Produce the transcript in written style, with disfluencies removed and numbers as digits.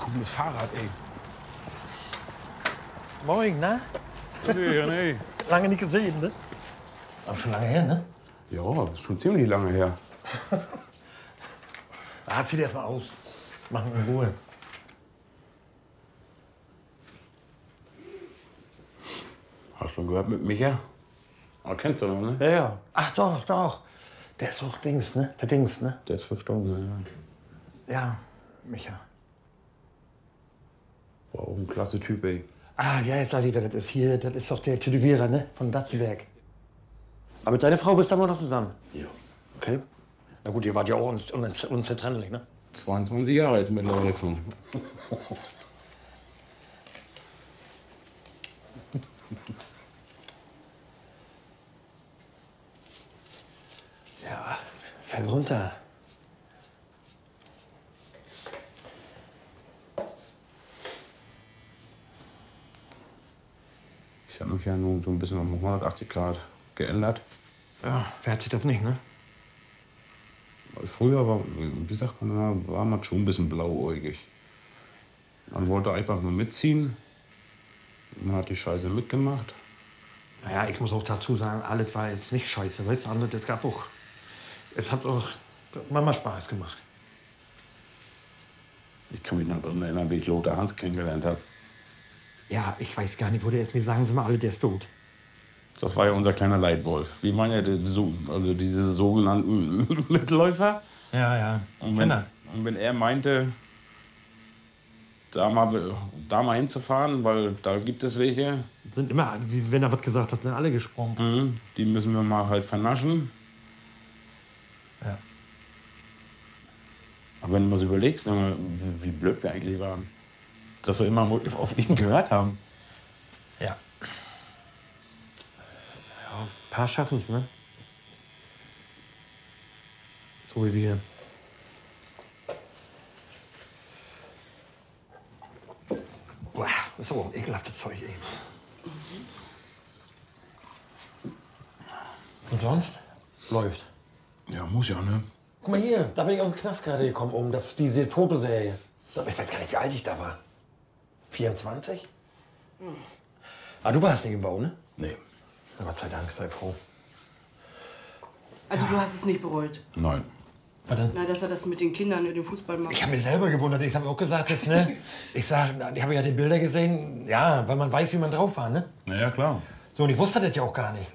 cooles Fahrrad, ey. Moin, na? Nee. Lange nicht gesehen, ne? Aber schon lange her, ne? Ja, ist schon ziemlich lange her. Zieh dir erst mal aus. Machen in Ruhe. Hast du schon gehört mit Micha? Ah, kennst du noch, ne? Ja, ja. Ach doch, doch. Der ist doch Dings, ne? Der Dings, ne? Der ist verstorben, ja. Ja, Micha. War auch ein klasse Typ, ey. Ah, ja, jetzt weiß ich, wer das ist. Hier, das ist doch der Tätowierer, ne? Von Datzenberg. Aber mit deiner Frau bist du immer noch zusammen? Ja. Okay. Na gut, ihr wart ja auch unzertrennlich, ne? 22 Jahre alt mittlerweile schon. Ja, fällt runter. Ich habe mich ja nun so ein bisschen um 180 Grad geändert. Ja, wer hat sich das nicht, ne? Weil früher war, wie sagt man, war man schon ein bisschen blauäugig. Man wollte einfach nur mitziehen. Man hat die Scheiße mitgemacht. Naja, ich muss auch dazu sagen, alles war jetzt nicht scheiße, weißt du? Es gab auch. Es hat auch Mama Spaß gemacht. Ich kann mich noch daran erinnern, wie ich Lothar Hans kennengelernt habe. Ja, ich weiß gar nicht, wo der ist. Mir sagen sie mal alle, der ist tot. Das war ja unser kleiner Leitwolf. Wir waren ja also diese sogenannten Mitläufer. Ja, ja. Und wenn er meinte, da mal hinzufahren, weil da gibt es welche, Sind immer, wenn er was gesagt hat, sind alle gesprungen. die müssen wir mal halt vernaschen. Ja. Aber wenn du mal so überlegst, wie blöd wir eigentlich waren, dass wir immer auf ihn gehört haben. Ja. Ja, ein paar schaffen es, ne? So wie wir. Uah, das ist aber ein ekelhaftes Zeug, ey. Und sonst? Läuft. Ja, muss ja, ne? Guck mal hier, da bin ich aus dem Knast gerade gekommen, das ist diese Fotoserie. Ich weiß gar nicht, wie alt ich da war. 24? Ah, du warst nicht im Bau, ne? Nee. Na, Gott sei Dank, sei froh. Also du hast es nicht bereut? Nein. Was denn? Na, dass er das mit den Kindern in dem Fußball macht. Ich habe mich selber gewundert. Ich habe auch gesagt, das, ne? Ich habe ja die Bilder gesehen, ja, weil man weiß, wie man drauf war, ne? Na ja, klar. So, und ich wusste das ja auch gar nicht.